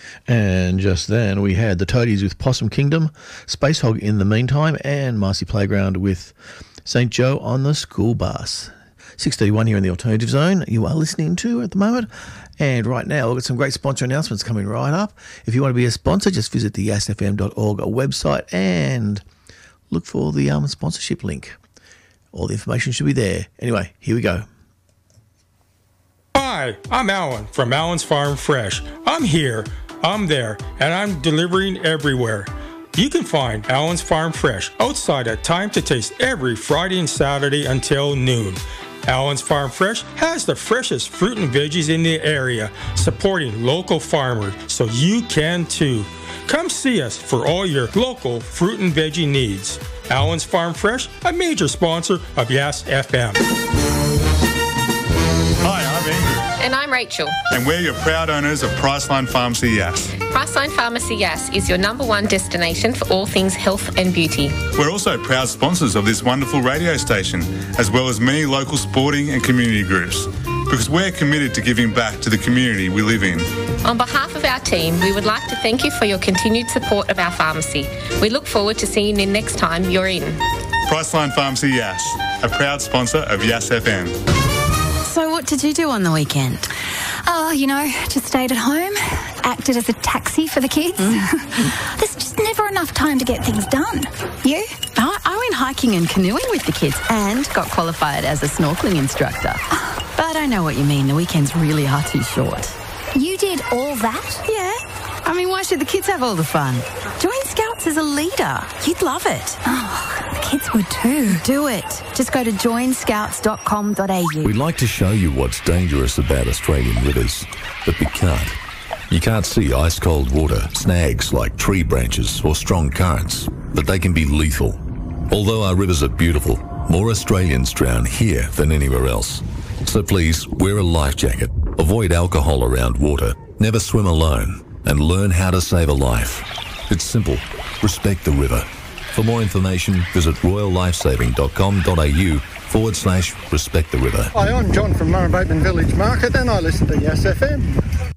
And just then we had the Toadies with Possum Kingdom, Space Hog in the Meantime, and Marcy Playground with St. Joe on the School Bus. 6:31 here in the Alternative Zone you are listening to at the moment. And right now we've got some great sponsor announcements coming right up. If you want to be a sponsor, just visit the yasfm.org website and look for the sponsorship link. All the information should be there. Anyway, here we go. Hi, I'm Alan from Alan's Farm Fresh. I'm here, I'm there, and I'm delivering everywhere. You can find Alan's Farm Fresh outside at Time to Taste every Friday and Saturday until noon. Alan's Farm Fresh has the freshest fruit and veggies in the area, supporting local farmers, so you can too. Come see us for all your local fruit and veggie needs. Alan's Farm Fresh, a major sponsor of Yas FM. Hi, I'm Andrew. And I'm Rachel. And we're your proud owners of Priceline Pharmacy Yass. Priceline Pharmacy Yass is your #1 destination for all things health and beauty. We're also proud sponsors of this wonderful radio station, as well as many local sporting and community groups, because we're committed to giving back to the community we live in. On behalf of our team, we would like to thank you for your continued support of our pharmacy. We look forward to seeing you next time you're in. Priceline Pharmacy Yass, a proud sponsor of Yass FM. So what did you do on the weekend? Oh, just stayed at home, acted as a taxi for the kids. There's just never enough time to get things done. You? I went hiking and canoeing with the kids and got qualified as a snorkeling instructor. But I know what you mean. The weekends really are too short. You did all that? Yeah. I mean, why should the kids have all the fun? Join Scouts as a leader. You'd love it. Oh, the kids would too. Do it. Just go to joinscouts.com.au. We'd like to show you what's dangerous about Australian rivers, but we can't. You can't see ice-cold water, snags like tree branches or strong currents, but they can be lethal. Although our rivers are beautiful, more Australians drown here than anywhere else. So please, wear a life jacket, avoid alcohol around water, never swim alone, and learn how to save a life. It's simple. Respect the river. For more information, visit royallifesaving.com.au/respect the river. Hi, I'm John from Murrumbateman Village Market and I listen to Yass FM.